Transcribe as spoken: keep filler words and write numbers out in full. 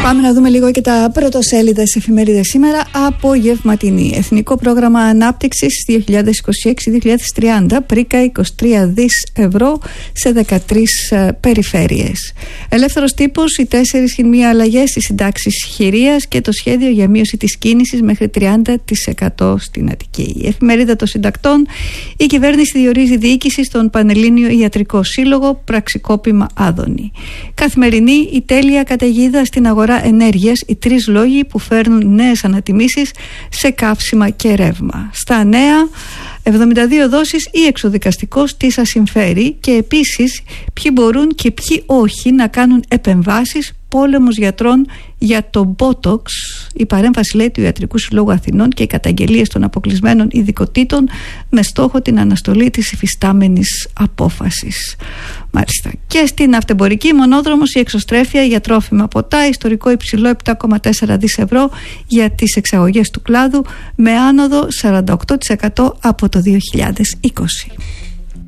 Πάμε να δούμε λίγο και τα πρωτοσέλιδα της εφημερίδας σήμερα. Απογευματινή. Εθνικό Πρόγραμμα Ανάπτυξης δύο χιλιάδες είκοσι έξι με δύο χιλιάδες τριάντα. Πρίκα είκοσι τρία δις ευρώ σε δεκατρείς περιφέρειες. Ελεύθερος τύπος. Οι τέσσερις συν μία αλλαγές στις συντάξεις χειρίας και το σχέδιο για μείωση της κίνησης μέχρι τριάντα τοις εκατό στην Αττική. Η εφημερίδα των συντακτών. Η κυβέρνηση διορίζει διοίκηση στον Πανελλήνιο Ιατρικό Σύλλογο. Πραξικόπημα Άδωνη. Καθημερινή. Η τέλεια καταιγίδα στην αγορά ενέργειας, οι τρεις λόγοι που φέρνουν νέες ανατιμήσεις σε καύσιμα και ρεύμα. Στα νέα, εβδομήντα δύο δόσεις ή εξοδικαστικός τι σας συμφέρει, και επίσης ποιοι μπορούν και ποιοι όχι να κάνουν επεμβάσεις. Πόλεμος γιατρών για το Botox, η παρέμβαση, λέει, του Ιατρικού Συλλόγου Αθηνών και οι καταγγελίες των αποκλεισμένων ειδικοτήτων με στόχο την αναστολή της υφιστάμενης απόφασης. Μάλιστα. Και στην αυτεμπορική, μονόδρομος, η εξωστρέφεια για τρόφιμα ποτά, ιστορικό υψηλό επτά κόμμα τέσσερα δις ευρώ για τις εξαγωγές του κλάδου, με άνοδο σαράντα οκτώ τοις εκατό από το δύο χιλιάδες είκοσι.